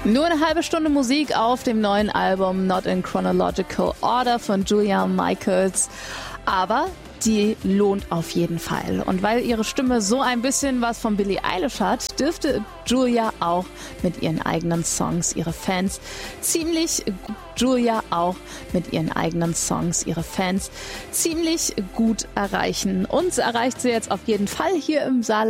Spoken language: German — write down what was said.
Nur eine halbe Stunde Musik auf dem neuen Album Not in Chronological Order von Julia Michaels. Aber die lohnt auf jeden Fall. Und weil ihre Stimme so ein bisschen was von Billie Eilish hat, dürfte Julia auch mit ihren eigenen Songs ihre Fans ziemlich gut erreichen. Uns erreicht sie jetzt auf jeden Fall hier im Saarland.